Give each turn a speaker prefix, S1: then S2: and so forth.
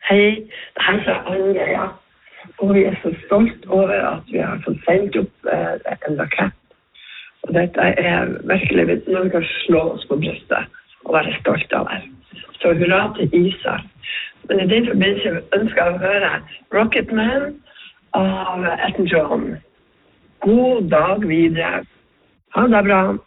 S1: Hei, det her fra Andøya. Og vi så stolt over at vi har fått sendt opp en rakett. Og dette virkelig noe vi kan slå oss på brystet og være stolt av det. Så hurra til ISAR. Men i den forbindelse ønsker jeg å høre Rocketman av Elton John. God dag videre. Ha det bra.